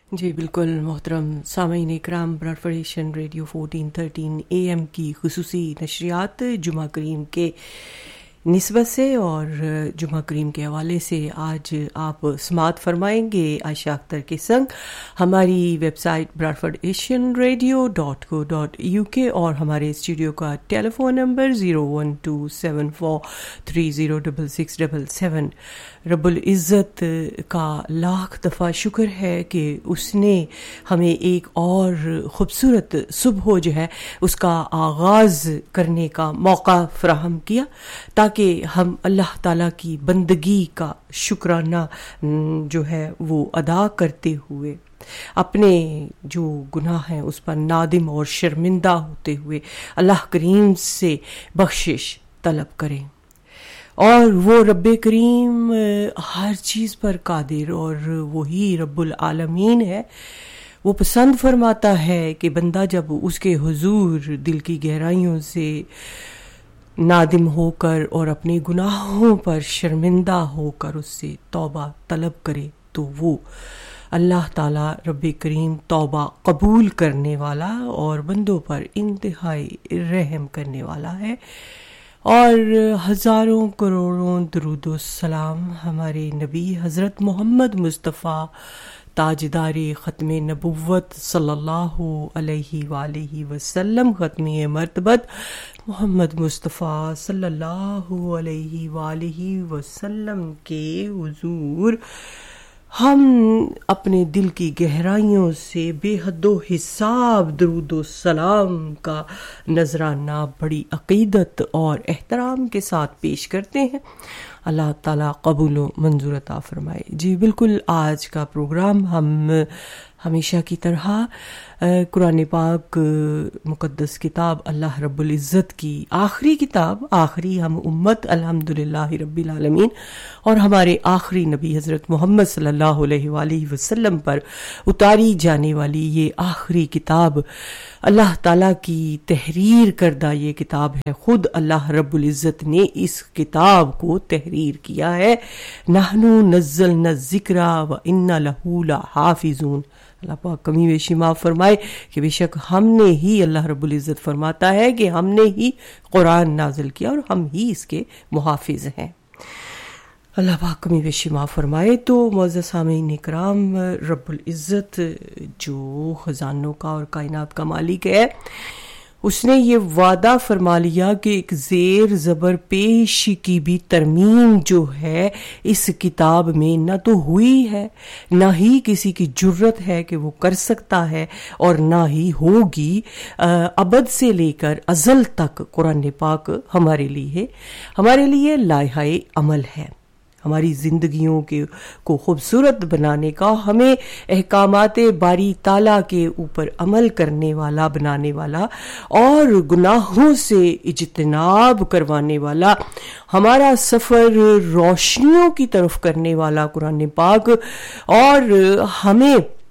جی بالکل محترم سامعین اکرام، براڈفورڈ ایشین ریڈیو 1413 AM کی خصوصی نشریات جمعہ کریم کے نسبت سے اور جمعہ کریم کے حوالے سے آج آپ سماعت فرمائیں گے عائشہ اختر کے سنگ ہماری ویب سائٹ bradfordasianradio.co.uk اور ہمارے اسٹوڈیو کا ٹیلی فون نمبر 01274306677۔ رب العزت کا لاکھ دفعہ شکر ہے کہ اس نے ہمیں ایک اور خوبصورت صبح جو ہے اس کا آغاز کرنے کا موقع فراہم کیا تاکہ ہم اللہ تعالیٰ کی بندگی کا شکرانہ جو ہے وہ ادا کرتے ہوئے اپنے جو گناہ ہیں اس پر نادم اور شرمندہ ہوتے ہوئے اللہ کریم سے بخشش طلب کریں۔ اور وہ رب کریم ہر چیز پر قادر اور وہی رب العالمین ہے۔ وہ پسند فرماتا ہے کہ بندہ جب اس کے حضور دل کی گہرائیوں سے نادم ہو کر اور اپنے گناہوں پر شرمندہ ہو کر اس سے توبہ طلب کرے تو وہ اللہ تعالیٰ رب کریم توبہ قبول کرنے والا اور بندوں پر انتہائی رحم کرنے والا ہے۔ اور ہزاروں کروڑوں درود و سلام ہمارے نبی حضرت محمد مصطفیٰ تاجدار ختم نبوت صلی اللہ علیہ وآلہ وسلم، ختمی مرتبت محمد مصطفیٰ صلی اللہ علیہ وآلہ وسلم کے حضور ہم اپنے دل کی گہرائیوں سے بے حد و حساب درود و سلام کا نذرانہ بڑی عقیدت اور احترام کے ساتھ پیش کرتے ہیں۔ اللہ تعالیٰ قبول و منظور عطا فرمائے۔ جی بالکل، آج کا پروگرام ہم ہمیشہ کی طرح قرآن پاک مقدس کتاب اللہ رب العزت کی آخری کتاب، آخری ہم امت الحمدللہ رب العالمین، اور ہمارے آخری نبی حضرت محمد صلی اللہ علیہ وآلہ وسلم پر اتاری جانے والی یہ آخری کتاب اللہ تعالیٰ کی تحریر کردہ یہ کتاب ہے۔ خود اللہ رب العزت نے اس کتاب کو تحریر کیا ہے۔ نحنو نزلنا الذکر وإنا لہ لحافظون۔ اللہ پاک کمی بیشی معاف فرمائے کہ بے شک ہم نے ہی، اللہ رب العزت فرماتا ہے کہ ہم نے ہی قرآن نازل کیا اور ہم ہی اس کے محافظ ہیں۔ اللہ پاک کمی بیشی معاف فرمائے۔ تو معزز سامعین اکرام، رب العزت جو خزانوں کا اور کائنات کا مالک ہے، اس نے یہ وعدہ فرما لیا کہ ایک زیر زبر پیش کی بھی ترمیم جو ہے اس کتاب میں نہ تو ہوئی ہے، نہ ہی کسی کی جرت ہے کہ وہ کر سکتا ہے، اور نہ ہی ہوگی۔ ابد سے لے کر ازل تک قرآن پاک ہمارے لیے لائحہ عمل ہے، ہماری زندگیوں کو خوبصورت بنانے کا، ہمیں احکامات باری تعالیٰ کے اوپر عمل کرنے والا، بنانے والا، اور گناہوں سے اجتناب کروانے والا، ہمارا سفر روشنیوں کی طرف کرنے والا قرآن پاک، اور ہمیں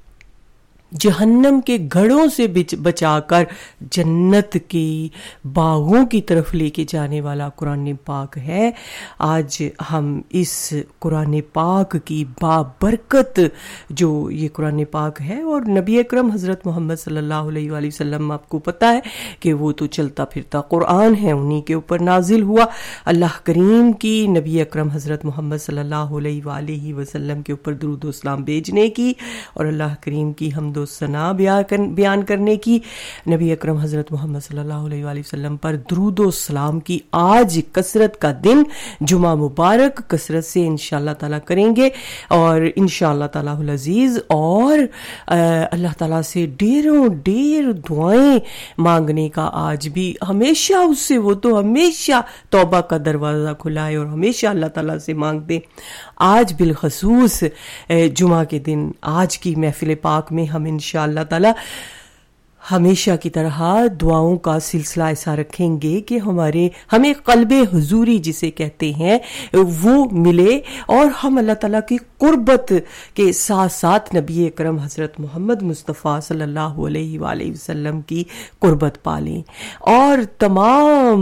جہنم کے گھڑوں سے بچا کر جنت کی باغوں کی طرف لے کے جانے والا قرآن پاک ہے۔ آج ہم اس قرآن پاک کی بابرکت جو یہ قرآن پاک ہے، اور نبی اکرم حضرت محمد صلی اللہ علیہ وآلہ وسلم، آپ کو پتہ ہے کہ وہ تو چلتا پھرتا قرآن ہے، انہی کے اوپر نازل ہوا۔ اللہ کریم کی نبی اکرم حضرت محمد صلی اللہ علیہ وآلہ وسلم کے اوپر درود و سلام بھیجنے کی اور اللہ کریم کی حمد و ثنا بیان کرنے کی، نبی اکرم حضرت محمد صلی اللہ علیہ وآلہ وسلم پر درود و سلام کی آج کثرت کا دن، جمعہ مبارک، کثرت سے انشاءاللہ تعالیٰ کریں گے، اور انشاءاللہ تعالیٰ العزیز، اور اللہ تعالیٰ سے ڈیر دعائیں مانگنے کا آج بھی ہمیشہ اس سے، وہ تو ہمیشہ توبہ کا دروازہ کھلا ہے اور ہمیشہ اللہ تعالیٰ سے مانگتے۔ آج بالخصوص جمعہ کے دن، آج کی محفل پاک میں ہم انشاءاللہ تعالی ہمیشہ کی طرح دعاؤں کا سلسلہ ایسا رکھیں گے کہ ہمیں قلب حضوری جسے کہتے ہیں وہ ملے، اور ہم اللہ تعالیٰ کی قربت کے ساتھ ساتھ نبی اکرم حضرت محمد مصطفیٰ صلی اللہ علیہ وآلہ وسلم کی قربت پالیں، اور تمام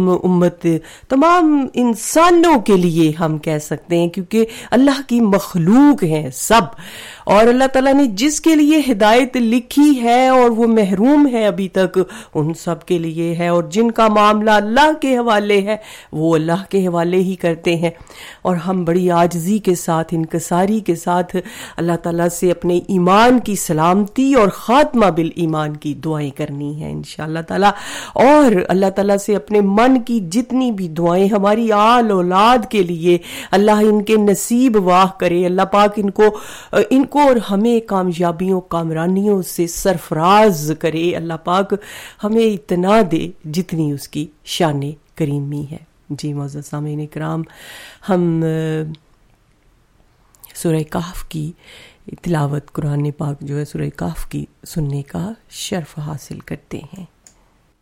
انسانوں کے لیے ہم کہہ سکتے ہیں، کیونکہ اللہ کی مخلوق ہیں سب، اور اللہ تعالیٰ نے جس کے لیے ہدایت لکھی ہے اور وہ محروم ہے ابھی تک، ان سب کے لیے ہے، اور جن کا معاملہ اللہ کے حوالے ہے وہ اللہ کے حوالے ہی کرتے ہیں۔ اور ہم بڑی عاجزی کے ساتھ، انکساری کے ساتھ اللہ تعالیٰ سے اپنے ایمان کی سلامتی اور خاتمہ بالایمان کی دعائیں کرنی ہیں انشاءاللہ تعالیٰ، اور اللہ تعالیٰ سے اپنے من کی جتنی بھی دعائیں ہماری آل اولاد کے لیے اللہ ان کے نصیب واہ کرے، اللہ پاک ان کو اور ہمیں کامیابیوں کامرانیوں سے سرفراز کرے، اللہ پاک ہمیں اتنا دے جتنی اس کی شان کریمی ہے۔ جی معزز سامعین کرام، ہم سورہ کہف کی تلاوت، قرآن پاک جو ہے سورہ کہف کی سننے کا شرف حاصل کرتے ہیں۔